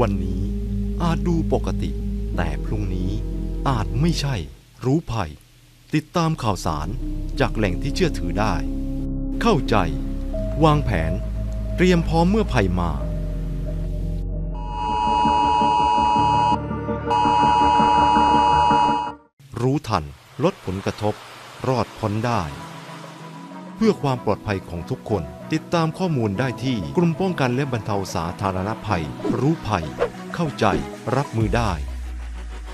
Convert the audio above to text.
วันนี้อาจดูปกติแต่พรุ่งนี้อาจไม่ใช่รู้ภัยติดตามข่าวสารจากแหล่งที่เชื่อถือได้เข้าใจวางแผนเตรียมพร้อมเมื่อภัยมารู้ทันลดผลกระทบรอดพ้นได้เพื่อความปลอดภัยของทุกคนติดตามข้อมูลได้ที่กรมป้องกันและบรรเทาสาธารณภัยรู้ภัยเข้าใจรับมือได้